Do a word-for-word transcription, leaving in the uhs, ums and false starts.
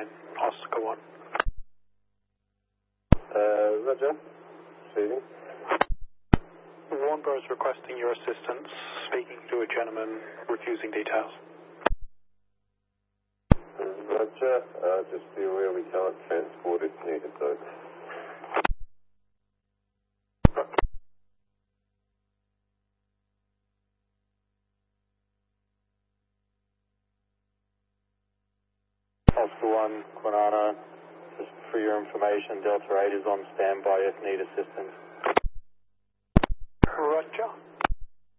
nine, Oscar one. Uh, Roger. Receiving. Warnbro is requesting your assistance, speaking to a gentleman, refusing details. Roger. Uh, just be aware we can't transport if needed though. Oscar one, Quinana, just for your information, Delta eight is on standby if need assistance. Roger.